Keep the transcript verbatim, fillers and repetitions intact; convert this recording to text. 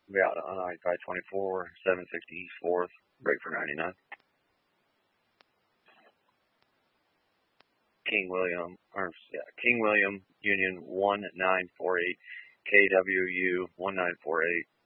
Be out on I five twenty-four, seven sixty East fourth, break for ninety-nine. King William, or yeah, King William Union one nine four eight, K W U one nine four eight.